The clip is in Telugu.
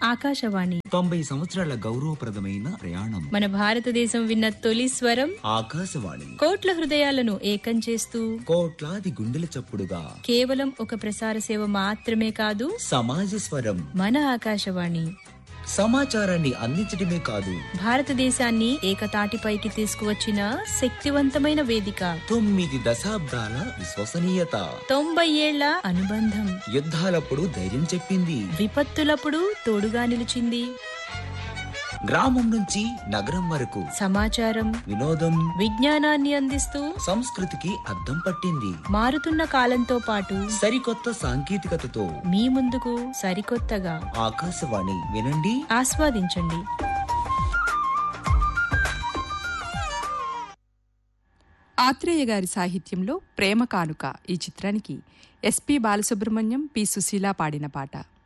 ఆకాశవాణి 90 సంవత్సరాల గౌరవప్రదమైన ప్రయాణం. మన భారతదేశం విన్న తొలి స్వరం ఆకాశవాణి. కోట్ల హృదయాలను ఏకం చేస్తూ కోట్లాది గుండెల చప్పుడుగా కేవలం ఒక ప్రసార సేవ మాత్రమే కాదు, సమాజ స్వరం. మన ఆకాశవాణి సమాచారాన్ని అందించడమే కాదు, భారతదేశాన్ని ఏకతాటిపైకి తీసుకువచ్చిన శక్తివంతమైన వేదిక. 9 దశాబ్దాల విశ్వసనీయత, 90 ఏళ్ల అనుబంధం. యుద్ధాలప్పుడు ధైర్యం చెప్పింది, విపత్తులప్పుడు తోడుగా నిలిచింది. గ్రామం నుంచి నగరం వరకు సమాచారం, వినోదం, విజ్ఞానాన్ని అందిస్తూ సంస్కృతికి అద్దం పట్టింది. మారుతున్న కాలంతో పాటు సరికొత్త సాంకేతికతతో మీ ముందుకు సరికొత్తగా. ఆకాశవాణి వినండి, ఆస్వాదించండి. ఆత్రేయ గారి సాహిత్యంలో ప్రేమ కానుక ఈ చిత్రానికి ఎస్పి బాలసుబ్రహ్మణ్యం, పి సుశీల పాడిన పాట.